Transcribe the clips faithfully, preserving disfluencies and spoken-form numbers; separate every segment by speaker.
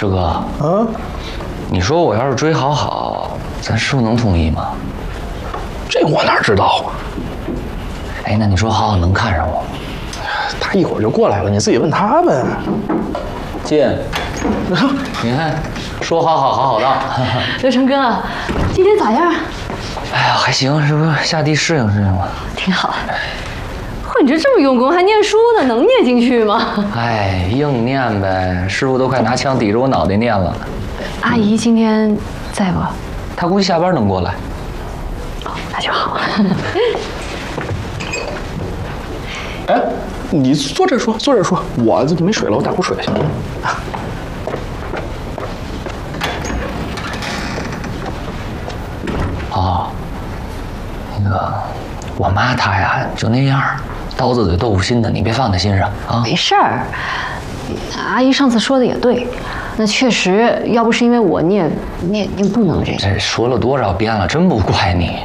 Speaker 1: 师哥，
Speaker 2: 啊，
Speaker 1: 你说我要是追好好，咱师傅能同意吗？
Speaker 2: 这我哪知道啊？
Speaker 1: 哎，那你说好好能看上我吗？
Speaker 2: 他一会儿就过来了，你自己问他呗。
Speaker 1: 进，你看，说好好好好到。
Speaker 3: 刘成哥，今天咋样？
Speaker 1: 哎呀，还行，这不下地适应适应吗？
Speaker 3: 挺好。嚯，你这这么用功，还念书呢，能念进去吗？
Speaker 1: 哎，硬念呗，师傅都快拿枪抵着我脑袋念了。
Speaker 3: 阿姨今天在不？
Speaker 1: 她估计下班能过来。
Speaker 3: 哦，那就好。
Speaker 2: 哎，你坐这说，坐这说，我这没水了，我打口水行吗？
Speaker 1: 哦，那个，我妈她呀就那样，刀子嘴豆腐心的，你别放在心上啊。
Speaker 3: 没事儿，阿姨上次说的也对，那确实，要不是因为我，你也你也你也不能这样。
Speaker 1: 这说了多少遍了，真不怪你。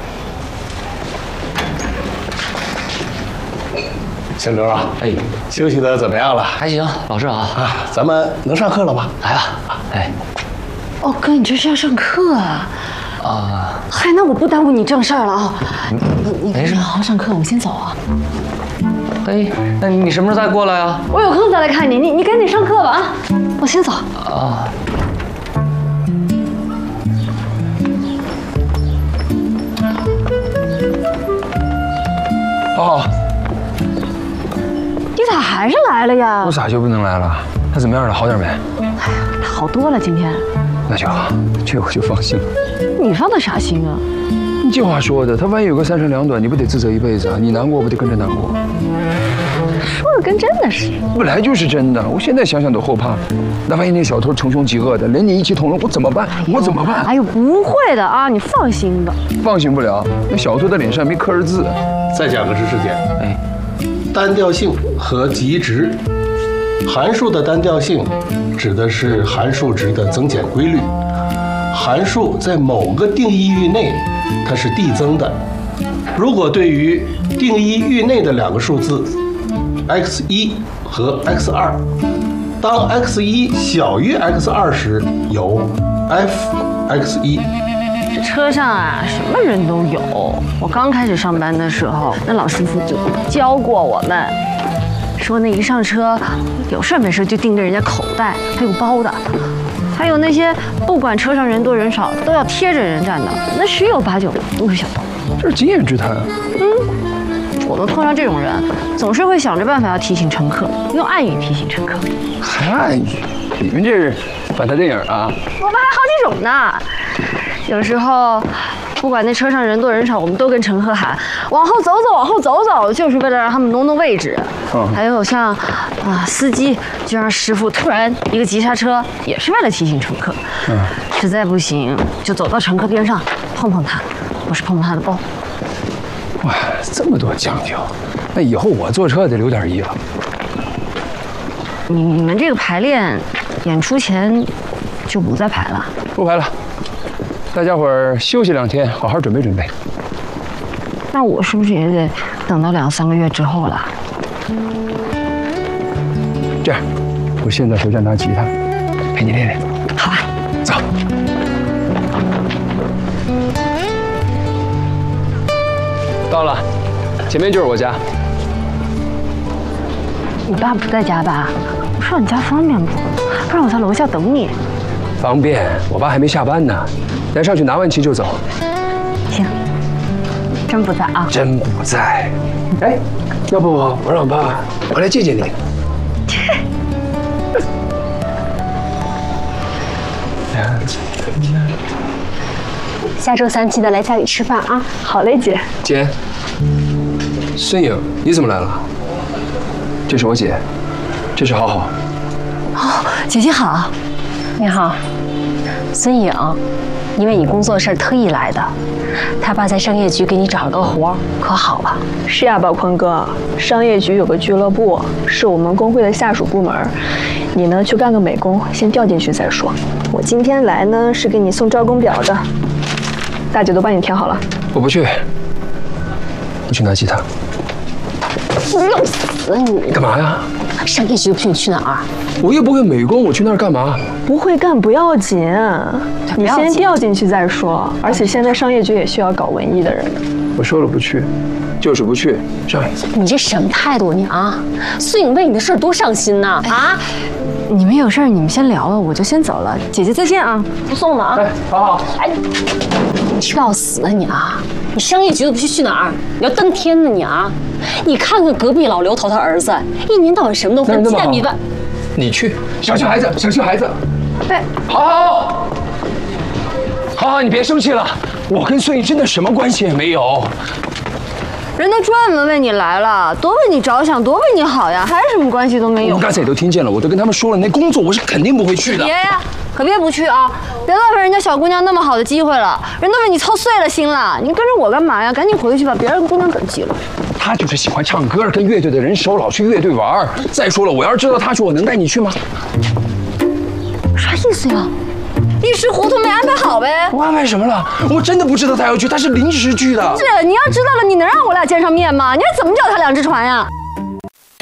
Speaker 2: 小刘啊，
Speaker 1: 哎，
Speaker 2: 休息的怎么样了？
Speaker 1: 还行，老师好
Speaker 2: 啊，咱们能上课了吧？
Speaker 1: 来吧，哎。
Speaker 3: 哦，哥，你这是要上课啊？
Speaker 1: 啊，
Speaker 3: 嗨，那我不耽误你正事儿了啊。你
Speaker 1: 没事，
Speaker 3: 好好上课，我先走啊。
Speaker 1: 嘿，那你什么时候再过来啊？
Speaker 3: 我有空再来看你，你你赶紧上课吧啊！我先走。
Speaker 1: 啊。
Speaker 4: 哦，
Speaker 3: 你咋还是来了呀？
Speaker 4: 我咋就不能来了？他怎么样了？好点没？
Speaker 3: 哎呀，他好多了，今天。
Speaker 4: 那就好，这我就放心了。
Speaker 3: 你放的啥心啊？
Speaker 4: 你这话说的，他万一有个三长两短，你不得自责一辈子啊？你难过，不得跟着难过？
Speaker 3: 说的跟真的似的。
Speaker 4: 本来就是真的，我现在想想都后怕。那万一那小偷穷凶极恶的，连你一起捅了，我怎么办？我怎么办？
Speaker 3: 哎呦，不会的啊，你放心吧。
Speaker 4: 放心不了，那小偷的脸上没刻着字。
Speaker 2: 再讲个知识点，
Speaker 1: 哎，
Speaker 2: 单调性和极值。函数的单调性指的是函数值的增减规律。函数在某个定义域内，它是递增的。如果对于定义域内的两个数字 x 一 和 x 二，当 x 一 小于 x 二时，有 f x 一。
Speaker 3: 这车上啊，什么人都有。我刚开始上班的时候，那老师傅就教过我们，说那一上车，有事没事就盯着人家口袋，还有包的。还有那些不管车上人多人少，都要贴着人站的，那十有八九都是小偷。
Speaker 4: 这是经验之谈啊。
Speaker 3: 嗯，我们碰上这种人，总是会想着办法要提醒乘客，用暗语提醒乘客。
Speaker 4: 还暗语？你们这是反派电影啊？
Speaker 3: 我们还好几种呢。有时候，不管那车上人多人少，我们都跟乘客喊往后走走，往后走走，就是为了让他们挪挪位置。
Speaker 4: 嗯、
Speaker 3: 还有像啊司机就让师傅突然一个急刹车，也是为了提醒乘客。
Speaker 4: 嗯，
Speaker 3: 实在不行就走到乘客边上碰碰他，或是碰碰他的包。
Speaker 4: 哇，这么多讲究，那以后我坐车得留点意了。
Speaker 3: 你你们这个排练，演出前就不再排了？
Speaker 4: 不排了。大家伙儿休息两天，好好准备准备。
Speaker 3: 那我是不是也得等到两三个月之后了？
Speaker 4: 这样，我现在回家拿吉他，陪你练练。
Speaker 3: 好啊，
Speaker 4: 走。到了，前面就是我家。
Speaker 3: 你爸不在家吧？我上你家方便不？不然我在楼下等你。
Speaker 4: 方便，我爸还没下班呢。咱上去拿完琴就走。
Speaker 3: 行，真不在啊？
Speaker 4: 真不在。哎，要不我让我爸回来接接你。
Speaker 5: 下周三记得来家里吃饭啊！
Speaker 3: 好嘞，姐。
Speaker 4: 姐，孙颖，你怎么来了？这是我姐，这是好好。
Speaker 3: 哦，姐姐好。
Speaker 5: 你好，孙颖，因为你工作事儿特意来的。他爸在商业局给你找了个活，可好了？
Speaker 6: 是呀，宝坤哥，商业局有个俱乐部，是我们工会的下属部门。你呢，去干个美工，先调进去再说。我今天来呢，是给你送招工表的，大姐都帮你填好了。
Speaker 4: 我不去，我去拿吉他。
Speaker 5: 弄死你！
Speaker 4: 干嘛呀？
Speaker 5: 商业局不许你去哪儿？
Speaker 4: 我又不会美工，我去那儿干嘛？
Speaker 6: 不会干不要紧，你先调进去再说。而且现在商业局也需要搞文艺的人。
Speaker 4: 我说了不去，就是不去。上。
Speaker 5: 你这什么态度你啊？孙颖为你的事多上心呐！啊！
Speaker 3: 你们有事儿你们先聊了，我就先走了。姐姐再见啊，
Speaker 5: 不送了啊！
Speaker 4: 哎，好好。
Speaker 5: 哎，你要死啊你啊！你商业局都不去去哪儿？你要登天呢你啊！你看看隔壁老刘头他儿子，一年到晚什么都分，鸡蛋米饭。
Speaker 4: 你去，小气孩子，小气孩子。
Speaker 3: 哎，
Speaker 4: 好好好，好好，你别生气了。我跟孙颖真的什么关系也没有。
Speaker 3: 人都专门为你来了，多为你着想，多为你好呀，还什么关系都没有？
Speaker 4: 我刚才也都听见了，我都跟他们说了，那工作我是肯定不会去的。
Speaker 3: 别呀，可别不去啊！别浪费人家小姑娘那么好的机会了，人都为你操碎了心了，你跟着我干嘛呀？赶紧回去吧，别让姑娘等急了。
Speaker 4: 他就是喜欢唱歌，跟乐队的人熟，老去乐队玩。再说了，我要是知道他去，我能带你去吗？
Speaker 3: 啥意思呀？一时糊涂没安排好呗。
Speaker 4: 我安排什么了？我真的不知道他要去，他是临时去的。
Speaker 3: 是，你要知道了，你能让我俩见上面吗？你还怎么脚踏两只船呀？